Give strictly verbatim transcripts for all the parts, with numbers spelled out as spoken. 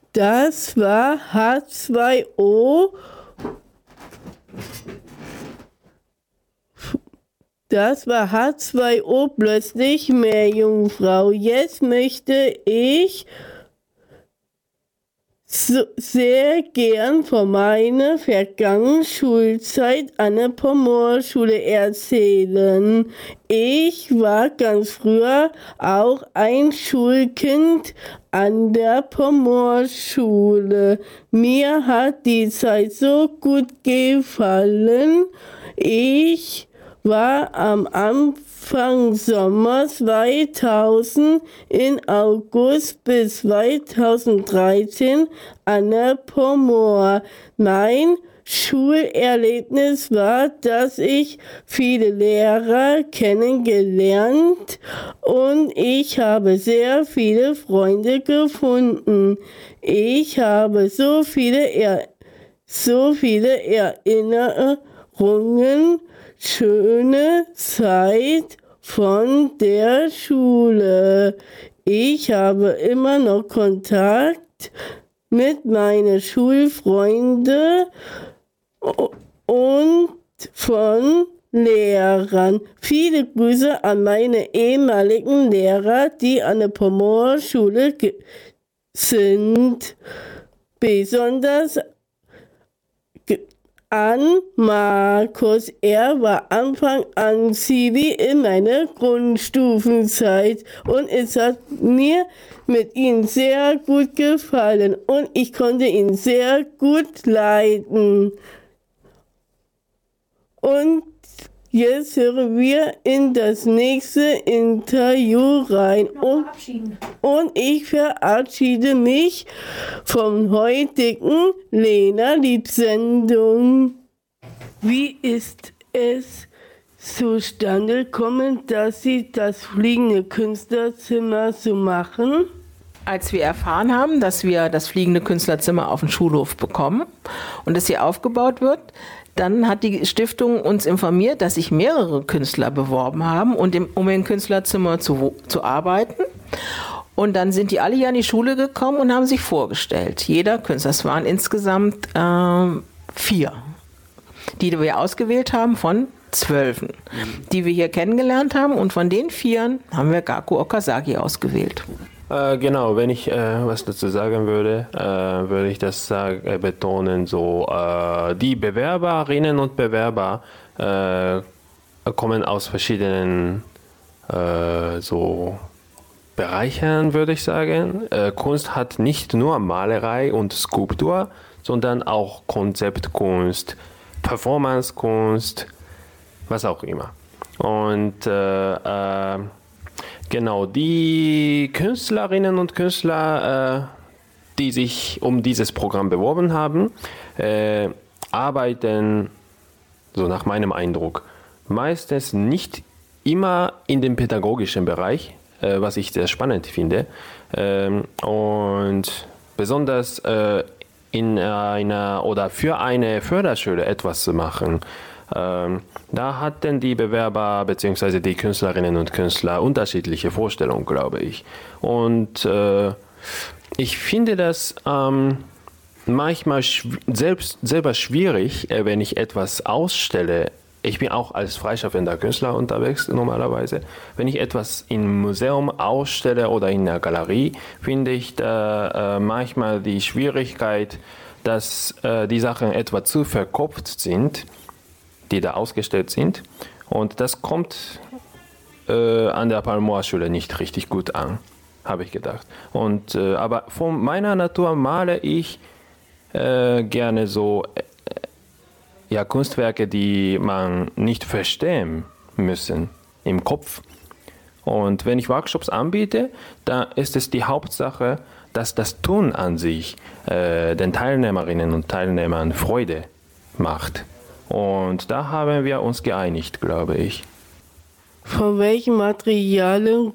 Das war H zwei O. Das war H zwei O plötzlich Meerjungfrau. Jetzt möchte ich so sehr gern von meiner vergangenen Schulzeit an der Pomorschule erzählen. Ich war ganz früher auch ein Schulkind an der Pomorschule. Mir hat die Zeit so gut gefallen. Ich war am Anfang Sommer zweitausend in August bis zweitausenddreizehn an der Pomor. Mein Schulerlebnis war, dass ich viele Lehrer kennengelernt und ich habe sehr viele Freunde gefunden. Ich habe so viele, er- so viele Erinnerungen, schöne Zeit von der Schule. Ich habe immer noch Kontakt mit meinen Schulfreunden und von Lehrern. Viele Grüße an meine ehemaligen Lehrer, die an der Pomorschule ge- sind. Besonders ge- an Markus. Er war Anfang an Zivi in meiner Grundstufenzeit und es hat mir mit ihm sehr gut gefallen und ich konnte ihn sehr gut leiten. Und jetzt hören wir in das nächste Interview rein. Und, und ich verabschiede mich vom heutigen Lena-Lied-Sendung. Wie ist es zustande gekommen, dass Sie das fliegende Künstlerzimmer so machen? Als wir erfahren haben, dass wir das fliegende Künstlerzimmer auf dem Schulhof bekommen und es hier aufgebaut wird, dann hat die Stiftung uns informiert, dass sich mehrere Künstler beworben haben, und im, um im Künstlerzimmer zu, zu arbeiten. Und dann sind die alle hier an die Schule gekommen und haben sich vorgestellt. Jeder Künstler, es waren insgesamt äh, vier, die wir ausgewählt haben von zwölfen, die wir hier kennengelernt haben. Und von den vieren haben wir Gaku Okazaki ausgewählt. Äh, genau, wenn ich äh, was dazu sagen würde, äh, würde ich das sag, äh, betonen, so äh, die Bewerberinnen und Bewerber äh, kommen aus verschiedenen äh, so Bereichen, würde ich sagen. Äh, Kunst hat nicht nur Malerei und Skulptur, sondern auch Konzeptkunst, Performancekunst, was auch immer. Und äh, äh, genau, die Künstlerinnen und Künstler, äh, die sich um dieses Programm beworben haben, äh, arbeiten, so nach meinem Eindruck, meistens nicht immer in dem pädagogischen Bereich, äh, was ich sehr spannend finde. Ähm, und besonders äh, in einer oder für eine Förderschule etwas zu machen. Ähm, da hatten die Bewerber bzw. die Künstlerinnen und Künstler unterschiedliche Vorstellungen, glaube ich. Und äh, ich finde das ähm, manchmal schw- selbst, selber schwierig, äh, wenn ich etwas ausstelle. Ich bin auch als freischaffender Künstler unterwegs normalerweise. Wenn ich etwas im Museum ausstelle oder in der Galerie, finde ich da äh, manchmal die Schwierigkeit, dass äh, die Sachen etwa zu verkopft sind, die da ausgestellt sind. Und das kommt äh, an der Palmoa-Schule nicht richtig gut an, habe ich gedacht. Und, äh, aber von meiner Natur male ich äh, gerne so äh, ja, Kunstwerke, die man nicht verstehen müssen im Kopf. Und wenn ich Workshops anbiete, dann ist es die Hauptsache, dass das Tun an sich äh, den Teilnehmerinnen und Teilnehmern Freude macht. Und da haben wir uns geeinigt, glaube ich. Von welchen Materialien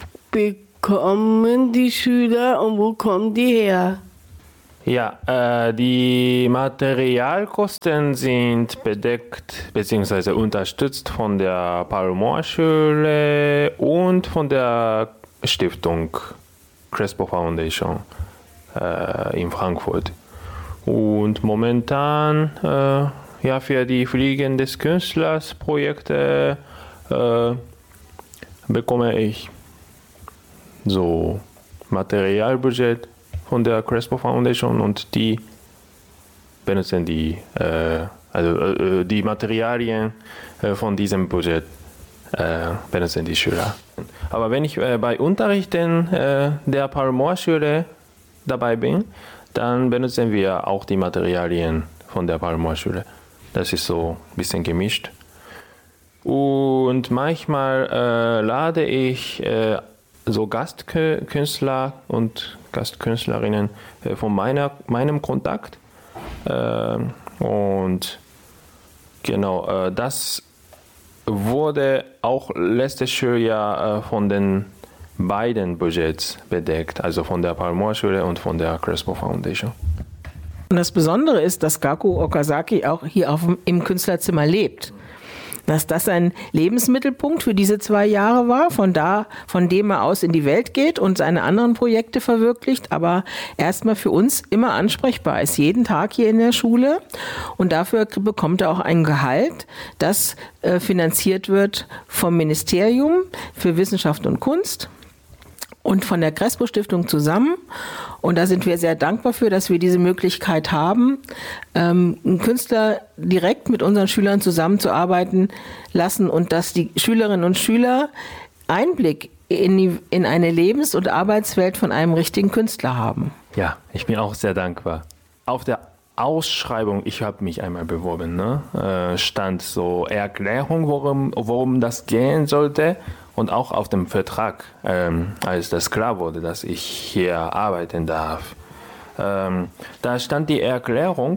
bekommen die Schüler und wo kommen die her? Ja, äh, die Materialkosten sind bedeckt bzw. unterstützt von der Palmoa-Schule und von der Stiftung Crespo Foundation. äh, in Frankfurt. Und momentan äh, ja, für die Fliegen des Künstlers Projekte äh, bekomme ich so Materialbudget von der Crespo Foundation und die benutzen die, äh, also äh, die Materialien äh, von diesem Budget äh, benutzen die Schüler. Aber wenn ich äh, bei Unterrichten äh, der Paul-Mohr-Schule dabei bin, dann benutzen wir auch die Materialien von der Paul-Mohr-Schule. Das ist so ein bisschen gemischt. Und manchmal äh, lade ich äh, so Gastkünstler und Gastkünstlerinnen äh, von meiner, meinem Kontakt. Äh, und genau, äh, das wurde auch letztes Schuljahr äh, von den beiden Budgets bedeckt, also von der Paul-Mohr-Schule und von der Crespo Foundation. Und das Besondere ist, dass Gaku Okazaki auch hier auf, im Künstlerzimmer lebt. Dass das ein Lebensmittelpunkt für diese zwei Jahre war, von da, von dem er aus in die Welt geht und seine anderen Projekte verwirklicht, aber erstmal für uns immer ansprechbar ist, jeden Tag hier in der Schule. Und dafür bekommt er auch ein Gehalt, das äh, finanziert wird vom Ministerium für Wissenschaft und Kunst und von der Crespo Stiftung zusammen. Und da sind wir sehr dankbar für, dass wir diese Möglichkeit haben, ähm, einen Künstler direkt mit unseren Schülern zusammenzuarbeiten lassen und dass die Schülerinnen und Schüler Einblick in, die, in eine Lebens- und Arbeitswelt von einem richtigen Künstler haben. Ja, ich bin auch sehr dankbar. Auf der Ausschreibung, ich habe mich einmal beworben, ne, äh, stand so Erklärung, worum, worum das gehen sollte. Und auch auf dem Vertrag, ähm, als das klar wurde, dass ich hier arbeiten darf, ähm, da stand die Erklärung,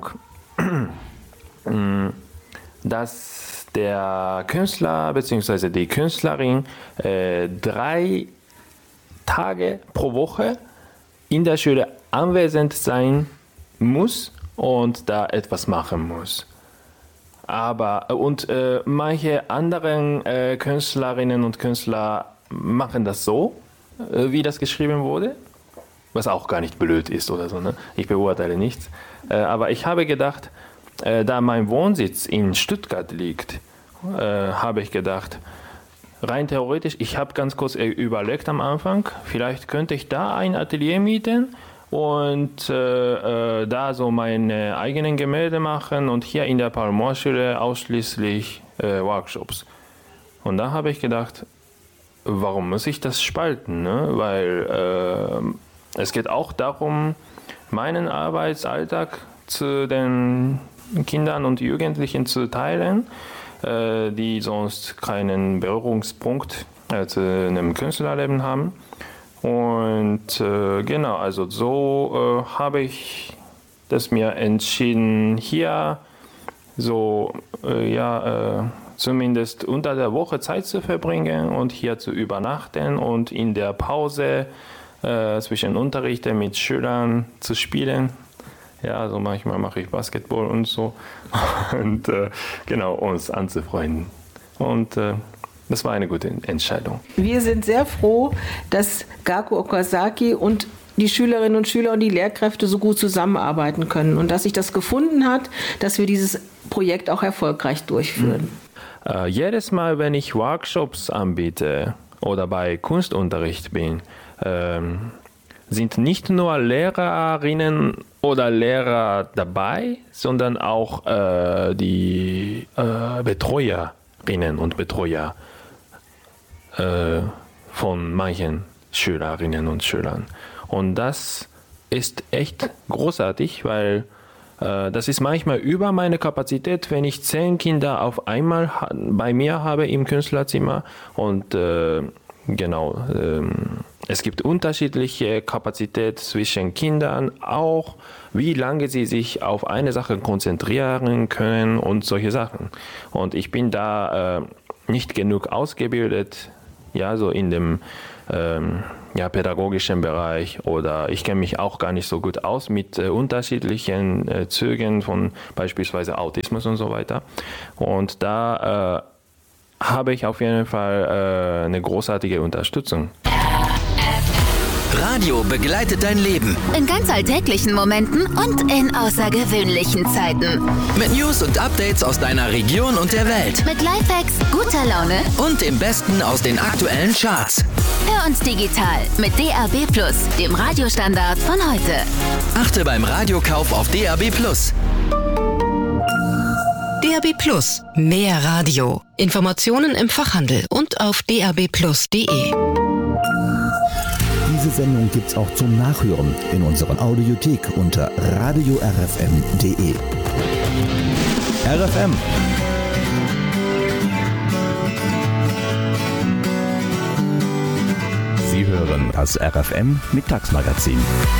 dass der Künstler bzw. die Künstlerin äh, drei Tage pro Woche in der Schule anwesend sein muss und da etwas machen muss. Aber und äh, manche anderen äh, Künstlerinnen und Künstler machen das so, äh, wie das geschrieben wurde, was auch gar nicht blöd ist oder so. Ne? Ich beurteile nichts. Äh, aber ich habe gedacht, äh, da mein Wohnsitz in Stuttgart liegt, äh, habe ich gedacht, rein theoretisch, ich habe ganz kurz überlegt am Anfang, vielleicht könnte ich da ein Atelier mieten und äh, äh, da so meine eigenen Gemälde machen und hier in der Paul-Mohr-Schule ausschließlich äh, Workshops. Und da habe ich gedacht, warum muss ich das spalten? Ne? Weil äh, es geht auch darum, meinen Arbeitsalltag zu den Kindern und Jugendlichen zu teilen, äh, die sonst keinen Berührungspunkt äh, zu einem Künstlerleben haben. Und äh, genau, also so äh, habe ich das mir entschieden, hier so äh, ja äh, zumindest unter der Woche Zeit zu verbringen und hier zu übernachten und in der Pause äh, zwischen Unterrichten mit Schülern zu spielen. Ja, also manchmal mache ich Basketball und so und äh, genau, uns anzufreunden. Und äh, das war eine gute Entscheidung. Wir sind sehr froh, dass Gaku Okazaki und die Schülerinnen und Schüler und die Lehrkräfte so gut zusammenarbeiten können und dass sich das gefunden hat, dass wir dieses Projekt auch erfolgreich durchführen. Mhm. Äh, jedes Mal, wenn ich Workshops anbiete oder bei Kunstunterricht bin, ähm, sind nicht nur Lehrerinnen oder Lehrer dabei, sondern auch äh, die äh, Betreuerinnen und Betreuer äh, von manchen Schülerinnen und Schülern. Und das ist echt großartig, weil äh, das ist manchmal über meine Kapazität, wenn ich zehn Kinder auf einmal ha- bei mir habe im Künstlerzimmer und äh, genau, ähm, es gibt unterschiedliche Kapazität zwischen Kindern, auch wie lange sie sich auf eine Sache konzentrieren können und solche Sachen. Und ich bin da äh, nicht genug ausgebildet, ja, so in dem ähm, ja, pädagogischen Bereich, oder ich kenne mich auch gar nicht so gut aus mit äh, unterschiedlichen äh, Zügen von beispielsweise Autismus und so weiter. Und da äh, habe ich auf jeden Fall äh, eine großartige Unterstützung. Radio begleitet dein Leben. In ganz alltäglichen Momenten und in außergewöhnlichen Zeiten. Mit News und Updates aus deiner Region und der Welt. Mit Lifehacks, guter Laune und dem Besten aus den aktuellen Charts. Hör uns digital mit D A B plus, dem Radiostandard von heute. Achte beim Radiokauf auf D A B plus. D A B plus. Mehr Radio. Informationen im Fachhandel und auf d a b plus punkt d e. Diese Sendung gibt's auch zum Nachhören in unserer Audiothek unter radio r f m punkt d e. R F M. Sie hören das R F M Mittagsmagazin.